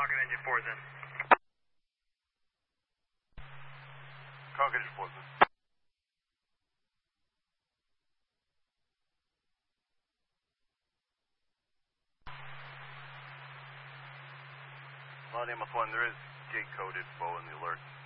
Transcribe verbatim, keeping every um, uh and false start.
Concord Engine four is in. Concord Engine four is in. Well, name of one, there is gate code info in the alert.